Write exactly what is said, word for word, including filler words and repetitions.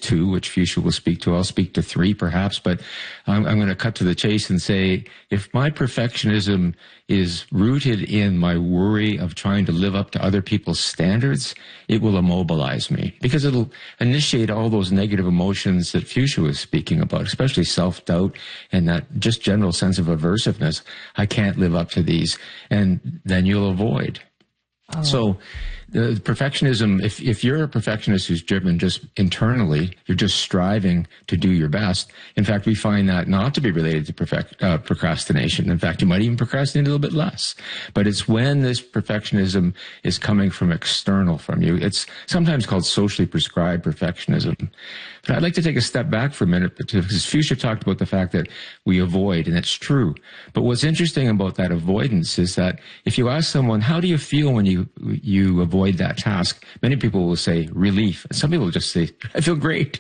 two, which Fuchsia will speak to. I'll speak to three perhaps, but I'm, I'm going to cut to the chase and say, if my perfectionism is rooted in my worry of trying to live up to other people's standards, it will immobilize me because it'll initiate all those negative emotions that Fuchsia was speaking about, especially self-doubt and that just general sense of aversiveness. I can't live up to these, and then you'll avoid. Oh. So the perfectionism, if, if you're a perfectionist who's driven just internally, you're just striving to do your best. In fact, we find that not to be related to perfect, uh, procrastination. In fact, you might even procrastinate a little bit less. But it's when this perfectionism is coming from external from you. It's sometimes called socially prescribed perfectionism. But I'd like to take a step back for a minute because Fuchsia talked about the fact that we avoid, and it's true. But what's interesting about that avoidance is that if you ask someone, how do you feel when you, you avoid that task? Many people will say relief. Some people will just say, I feel great.